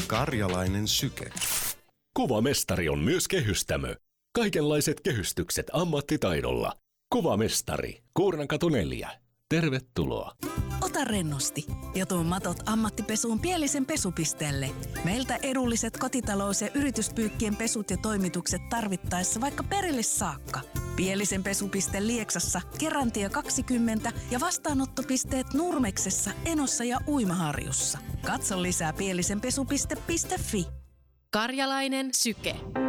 Karjalainen syke. Kuvamestari on myös kehystämö. Kaikenlaiset kehystykset ammattitaidolla. Kuvamestari, Kuurnankatu 4. Tervetuloa. Ota rennosti ja tuo matot ammattipesuun Pielisen pesupisteelle. Meiltä edulliset kotitalous- ja yrityspyykkien pesut ja toimitukset tarvittaessa vaikka perille saakka. Pielisen pesupiste Lieksassa, Kerantie 20 ja vastaanottopisteet Nurmeksessa, Enossa ja Uimaharjussa. Katso lisää pielisenpesupiste.fi. Karjalainen syke.